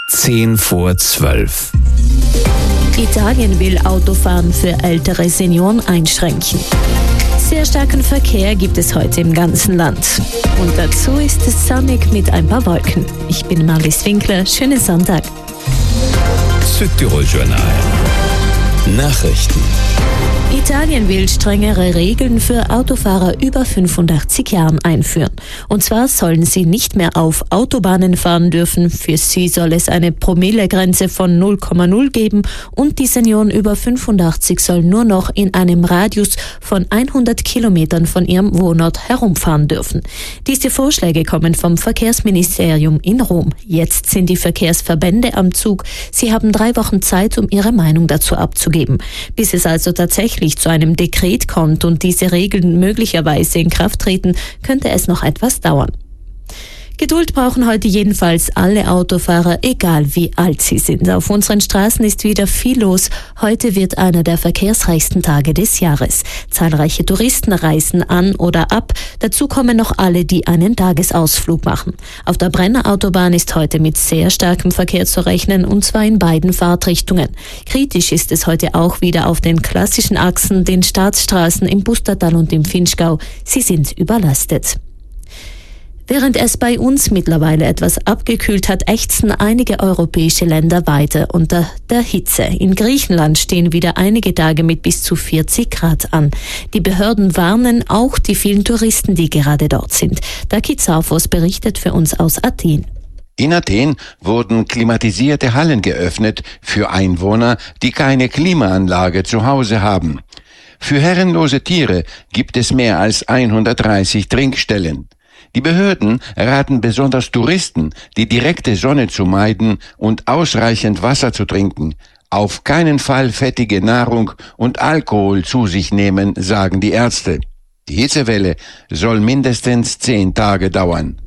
10:10. Italien will Autofahren für ältere Senioren einschränken. Sehr starken Verkehr gibt es heute im ganzen Land. Und dazu ist es sonnig mit ein paar Wolken. Ich bin Marlies Winkler. Schönen Sonntag. Südtirol Journal. Nachrichten. Italien will strengere Regeln für Autofahrer über 85 Jahren einführen. Und zwar sollen sie nicht mehr auf Autobahnen fahren dürfen. Für sie soll es eine Promillegrenze von 0,0 geben und die Senioren über 85 sollen nur noch in einem Radius von 100 Kilometern von ihrem Wohnort herumfahren dürfen. Diese Vorschläge kommen vom Verkehrsministerium in Rom. Jetzt sind die Verkehrsverbände am Zug. Sie haben 3 Wochen Zeit, um ihre Meinung dazu abzugeben. Bis es also tatsächlich zu einem Dekret kommt und diese Regeln möglicherweise in Kraft treten, könnte es noch etwas dauern. Geduld brauchen heute jedenfalls alle Autofahrer, egal wie alt sie sind. Auf unseren Straßen ist wieder viel los. Heute wird einer der verkehrsreichsten Tage des Jahres. Zahlreiche Touristen reisen an oder ab. Dazu kommen noch alle, die einen Tagesausflug machen. Auf der Brenner Autobahn ist heute mit sehr starkem Verkehr zu rechnen, und zwar in beiden Fahrtrichtungen. Kritisch ist es heute auch wieder auf den klassischen Achsen, den Staatsstraßen im Pustertal und im Vinschgau. Sie sind überlastet. Während es bei uns mittlerweile etwas abgekühlt hat, ächzen einige europäische Länder weiter unter der Hitze. In Griechenland stehen wieder einige Tage mit bis zu 40 Grad an. Die Behörden warnen auch die vielen Touristen, die gerade dort sind. Daki Zarfos berichtet für uns aus Athen. In Athen wurden klimatisierte Hallen geöffnet für Einwohner, die keine Klimaanlage zu Hause haben. Für herrenlose Tiere gibt es mehr als 130 Trinkstellen. Die Behörden raten besonders Touristen, die direkte Sonne zu meiden und ausreichend Wasser zu trinken. Auf keinen Fall fettige Nahrung und Alkohol zu sich nehmen, sagen die Ärzte. Die Hitzewelle soll mindestens 10 Tage dauern.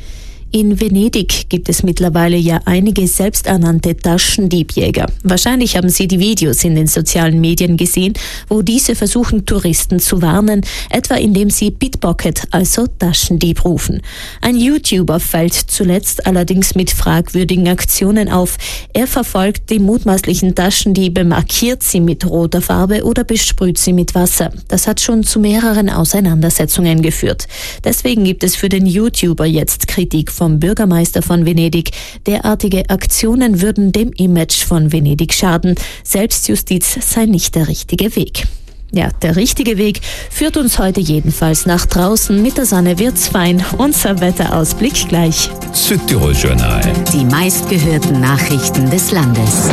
In Venedig gibt es mittlerweile ja einige selbsternannte Taschendiebjäger. Wahrscheinlich haben Sie die Videos in den sozialen Medien gesehen, wo diese versuchen, Touristen zu warnen, etwa indem sie Pickpocket, also Taschendieb, rufen. Ein YouTuber fällt zuletzt allerdings mit fragwürdigen Aktionen auf. Er verfolgt die mutmaßlichen Taschendiebe, markiert sie mit roter Farbe oder besprüht sie mit Wasser. Das hat schon zu mehreren Auseinandersetzungen geführt. Deswegen gibt es für den YouTuber jetzt Kritik vom Bürgermeister von Venedig. Derartige Aktionen würden dem Image von Venedig schaden. Selbstjustiz sei nicht der richtige Weg. Ja, der richtige Weg führt uns heute jedenfalls nach draußen. Mit der Sonne wird's fein. Unser Wetterausblick gleich. Südtirol Journal. Die meistgehörten Nachrichten des Landes.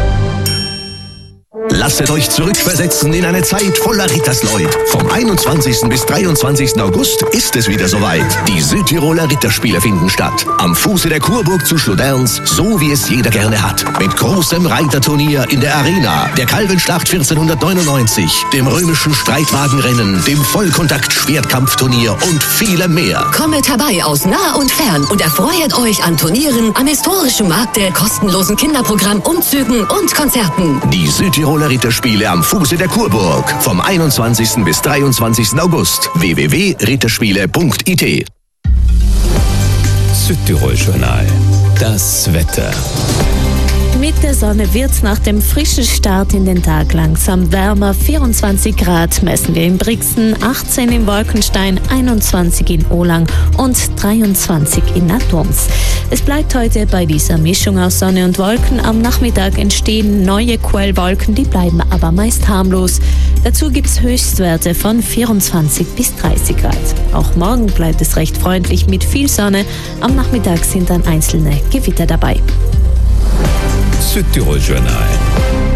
Lasset euch zurückversetzen in eine Zeit voller Rittersleut. Vom 21. bis 23. August ist es wieder soweit. Die Südtiroler Ritterspiele finden statt. Am Fuße der Kurburg zu Schloderns, so wie es jeder gerne hat. Mit großem Reiterturnier in der Arena, der Kalvenschlacht 1499, dem römischen Streitwagenrennen, dem Vollkontakt-Schwertkampfturnier und vielem mehr. Kommet herbei aus nah und fern und erfreut euch an Turnieren, am historischen Markte, kostenlosen Kinderprogramm, Umzügen und Konzerten. Die Südtiroler Ritterspiele am Fuße der Kurburg. Vom 21. bis 23. August. www.ritterspiele.it. Südtirol Journal. Das Wetter. Mit der Sonne wird's nach dem frischen Start in den Tag langsam wärmer. 24 Grad messen wir in Brixen, 18 in Wolkenstein, 21 in Olang und 23 in Natons. Es bleibt heute bei dieser Mischung aus Sonne und Wolken. Am Nachmittag entstehen neue Quellwolken, die bleiben aber meist harmlos. Dazu gibt's Höchstwerte von 24 bis 30 Grad. Auch morgen bleibt es recht freundlich mit viel Sonne. Am Nachmittag sind dann einzelne Gewitter dabei. Südtirol Journal.